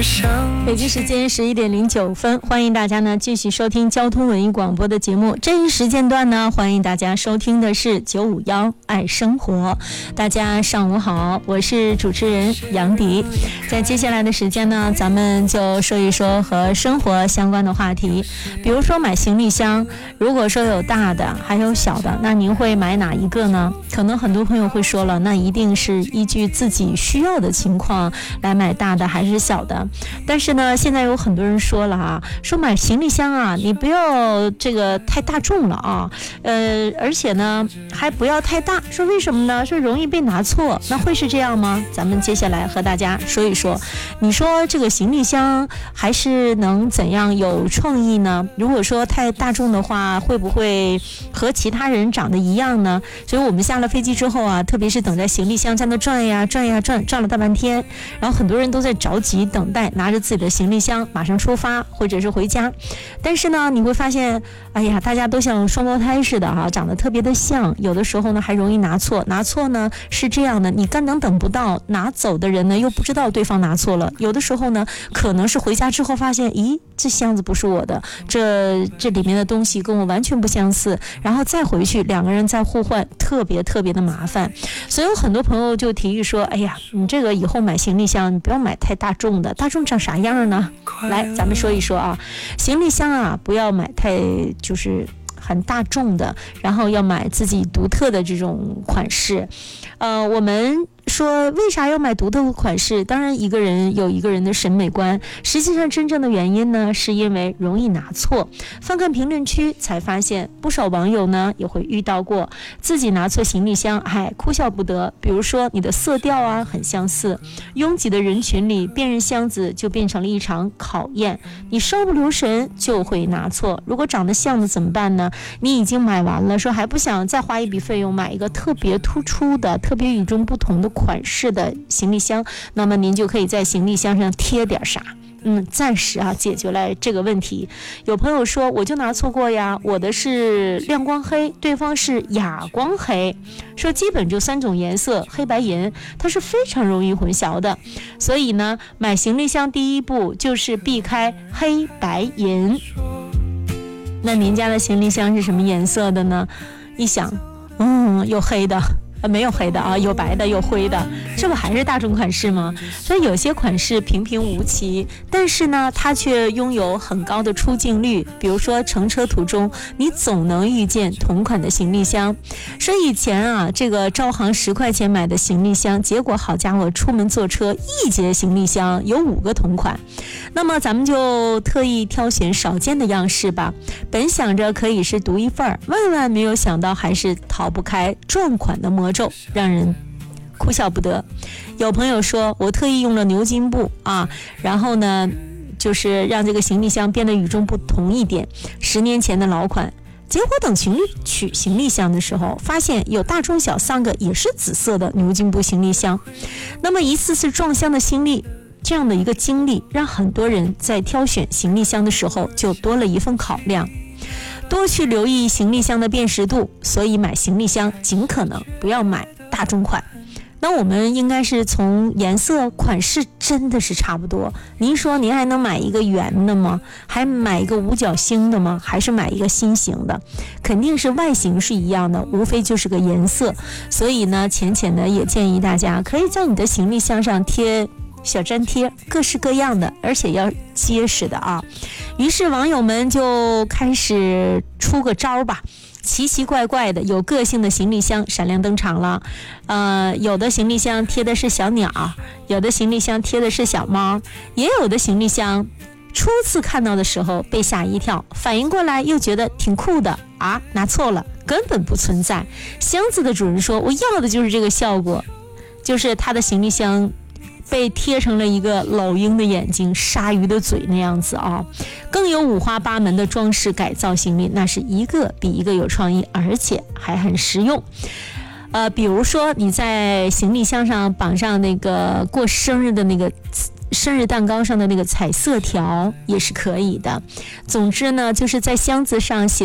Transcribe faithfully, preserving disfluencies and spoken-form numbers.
北京时间十一点零九分，欢迎大家呢继续收听交通文艺广播的节目。这一时间段呢，欢迎大家收听的是九五幺爱生活。大家上午好，我是主持人杨迪。在接下来的时间呢，咱们就说一说和生活相关的话题，比如说买行李箱，如果说有大的还有小的，那您会买哪一个呢？可能很多朋友会说了，那一定是依据自己需要的情况来买大的还是小的。但是呢，现在有很多人说了啊，说买行李箱啊，你不要这个太大众了啊，呃，而且呢还不要太大，说为什么呢？说容易被拿错，那会是这样吗？咱们接下来和大家说一说，你说这个行李箱还是能怎样有创意呢？如果说太大众的话，会不会和其他人长得一样呢？所以我们下了飞机之后啊，特别是等在行李箱在那转呀转呀转，转了大半天，然后很多人都在着急等待，拿着自己的行李箱马上出发或者是回家。但是呢，你会发现，哎呀，大家都像双胞胎似的哈、啊，长得特别的像，有的时候呢还容易拿错。拿错呢是这样的，你干等等不到，拿走的人呢又不知道对方拿错了。有的时候呢，可能是回家之后发现，咦，这箱子不是我的，这这里面的东西跟我完全不相似，然后再回去两个人再互换，特别特别的麻烦。所以有很多朋友就提议说，哎呀，你这个以后买行李箱，你不要买太大众的，大众长啥样呢？来，咱们说一说啊，行李箱啊，不要买太就是很大众的，然后要买自己独特的这种款式。呃，我们说为啥要买独特的款式？当然一个人有一个人的审美观，实际上真正的原因呢，是因为容易拿错。翻看评论区才发现，不少网友呢也会遇到过自己拿错行李箱，还哭笑不得。比如说你的色调啊很相似，拥挤的人群里辨认箱子就变成了一场考验，你稍不留神就会拿错。如果长得像的怎么办呢？你已经买完了，说还不想再花一笔费用买一个特别突出的、特别与众不同的款式的行李箱，那么您就可以在行李箱上贴点啥。嗯，暂时啊解决了这个问题。有朋友说，我就拿错过呀，我的是亮光黑，对方是哑光黑，说基本就三种颜色，黑白银，它是非常容易混淆的。所以呢，买行李箱第一步就是避开黑白银。那您家的行李箱是什么颜色的呢？一想，嗯，有黑的。呃，没有黑的啊，有白的，有灰的，这不还是大众款式吗？所以有些款式平平无奇，但是呢，它却拥有很高的出镜率。比如说乘车途中，你总能遇见同款的行李箱。说以前啊，这个招行十块钱买的行李箱，结果好家伙，出门坐车一节行李箱有五个同款。那么咱们就特意挑选少见的样式吧。本想着可以是独一份儿，万万没有想到还是逃不开撞款的魔咒，让人哭笑不得。有朋友说，我特意用了牛津布啊，然后呢就是让这个行李箱变得与众不同一点，十年前的老款。结果等行李取行李箱的时候，发现有大中小三个也是紫色的牛津布行李箱。那么一次次撞箱的经历，这样的一个经历，让很多人在挑选行李箱的时候就多了一份考量，多去留意行李箱的辨识度。所以买行李箱尽可能不要买大众款。那我们应该是从颜色款式真的是差不多，您说您还能买一个圆的吗？还买一个五角星的吗？还是买一个心形的？肯定是外形是一样的，无非就是个颜色。所以呢，浅浅的也建议大家可以在你的行李箱上贴小粘贴，各式各样的，而且要结实的啊。于是网友们就开始出个招吧，奇奇怪怪的有个性的行李箱闪亮登场了。呃，有的行李箱贴的是小鸟，有的行李箱贴的是小猫，也有的行李箱初次看到的时候被吓一跳，反应过来又觉得挺酷的啊，拿错了，根本不存在。箱子的主人说，我要的就是这个效果，就是他的行李箱被贴成了一个老鹰的眼睛、鲨鱼的嘴那样子啊，更有五花八门的装饰改造行李，那是一个比一个有创意，而且还很实用。呃，比如说你在行李箱上绑上那个过生日的那个生日蛋糕上的那个彩色条也是可以的。总之呢，就是在箱子上写